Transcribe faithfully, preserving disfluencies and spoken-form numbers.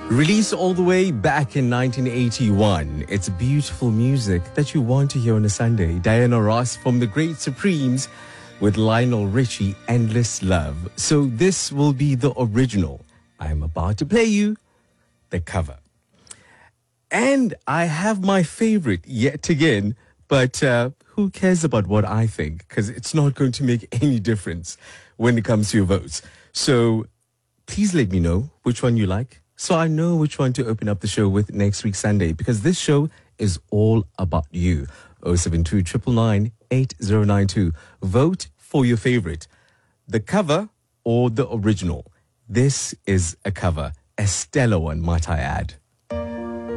Released all the way back in nineteen eighty-one, it's beautiful music that you want to hear on a Sunday. Diana Ross from the Great Supremes with Lionel Richie, Endless Love. So this will be the original. I am about to play you the cover. And I have my favorite yet again, but uh, who cares about what I think? Because it's not going to make any difference when it comes to your votes. So please let me know which one you like, so I know which one to open up the show with next week Sunday, because this show is all about you. oh seven two, nine nine nine, eight oh nine two. Vote for your favorite, the cover or the original. This is a cover, a stellar one, might I add.